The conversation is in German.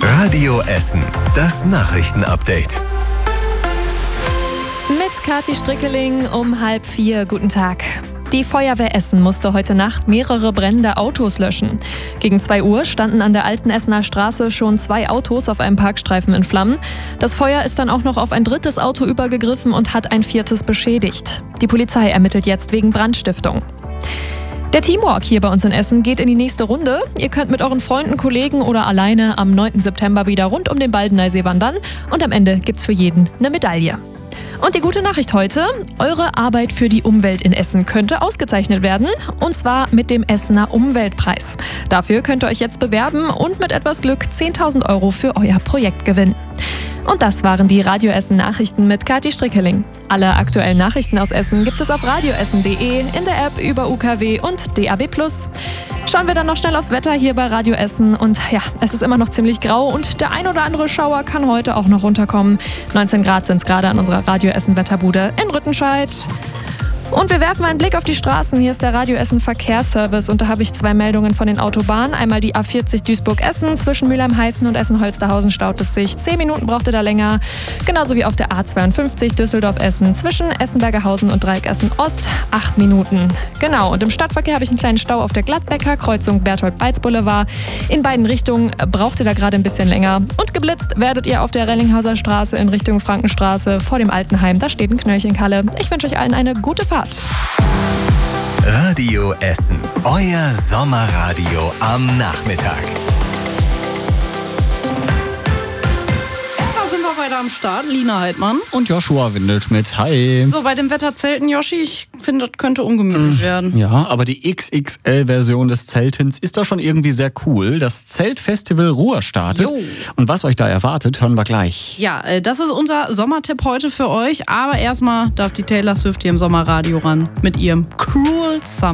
Radio Essen, das Nachrichtenupdate. Mit Kathi Strickeling um 3:30. Guten Tag. Die Feuerwehr Essen musste heute Nacht mehrere brennende Autos löschen. Gegen 2 Uhr standen an der alten Essener Straße schon 2 Autos auf einem Parkstreifen in Flammen. Das Feuer ist dann auch noch auf ein 3. Auto übergegriffen und hat ein 4. beschädigt. Die Polizei ermittelt jetzt wegen Brandstiftung. Der Teamwalk hier bei uns in Essen geht in die nächste Runde. Ihr könnt mit euren Freunden, Kollegen oder alleine am 9. September wieder rund um den Baldeneysee wandern. Und am Ende gibt's für jeden eine Medaille. Und die gute Nachricht heute: Eure Arbeit für die Umwelt in Essen könnte ausgezeichnet werden. Und zwar mit dem Essener Umweltpreis. Dafür könnt ihr euch jetzt bewerben und mit etwas Glück 10.000 € für euer Projekt gewinnen. Und das waren die Radio Essen Nachrichten mit Kathi Strickeling. Alle aktuellen Nachrichten aus Essen gibt es auf radioessen.de, in der App über UKW und DAB+. Schauen wir dann noch schnell aufs Wetter hier bei Radio Essen. Und ja, es ist immer noch ziemlich grau und der ein oder andere Schauer kann heute auch noch runterkommen. 19 Grad sind es gerade an unserer Radio Essen Wetterbude in Rüttenscheid. Und wir werfen einen Blick auf die Straßen. Hier ist der Radio Essen Verkehrsservice und da habe ich 2 Meldungen von den Autobahnen. Einmal die A40 Duisburg-Essen, zwischen Mülheim-Heißen und Essen-Holsterhausen staut es sich. 10 Minuten brauchte da länger. Genauso wie auf der A52 Düsseldorf-Essen, zwischen Essen-Bergerhausen und Dreieck Essen-Ost, 8 Minuten. Genau, und im Stadtverkehr habe ich einen kleinen Stau auf der Gladbecker Kreuzung Berthold-Beitz-Boulevard. In beiden Richtungen braucht ihr da gerade ein bisschen länger. Und geblitzt werdet ihr auf der Rellinghauser Straße in Richtung Frankenstraße vor dem Altenheim. Da steht ein Knöllchenkalle. Ich wünsche euch allen eine gute Fahrt. Radio Essen, euer Sommerradio am Nachmittag. Da sind wir weiter am Start. Lina Heidmann. Und Joshua Windelschmidt. Hi. So, bei dem Wetter zelten, Joshi, ich finde, das könnte ungemütlich werden. Ja, aber die XXL-Version des Zeltens ist doch schon irgendwie sehr cool. Das Zeltfestival Ruhr startet. Jo. Und was euch da erwartet, hören wir gleich. Ja, das ist unser Sommertipp heute für euch. Aber erstmal darf die Taylor Swift hier im Sommerradio ran mit ihrem Cruel Summer.